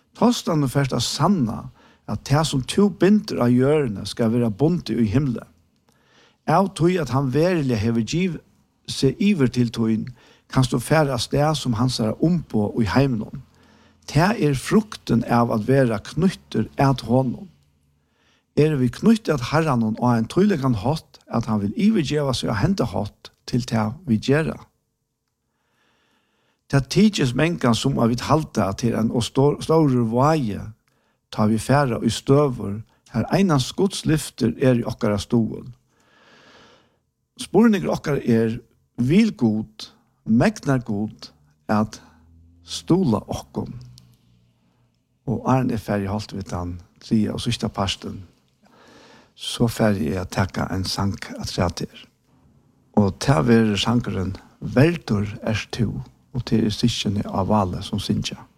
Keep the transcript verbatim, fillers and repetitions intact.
Tostan og først av sanna at det som to binder av hjørne skal være bundet i himmelen. Av tog at han verilig hever giv seg iver til togjen, kan stå færre sted som han ser om på i heimen. Det er frukten av at være knytter at honom. Er vi knyttet at herren og en tydelig hatt, at han vil ivergjeva seg og hente hatt til det vi gjør. Det tidses mengan som har vi halta til en og store vaje, tar vi færre i støver, her einans godslyfter er i okkara stolen. Spurninger okkara er vilgod, megnar god, at stola okkom. Og Arne er ferdig holdt vidt han, tria og sista parsten, så ferdig er takka en sang at treter. Og til å være sangeren, veldur er to, og til er stikkene av alle som synsja.